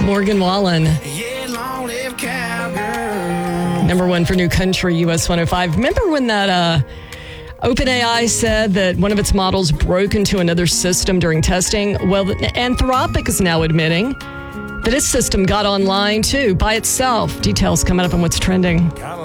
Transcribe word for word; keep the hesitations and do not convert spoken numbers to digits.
Morgan Wallen. Number one for New Country, U S one oh five. Remember when that uh, OpenAI said that one of its models broke into another system during testing? Well, Anthropic is now admitting that its system got online, too, by itself. Details coming up on what's trending.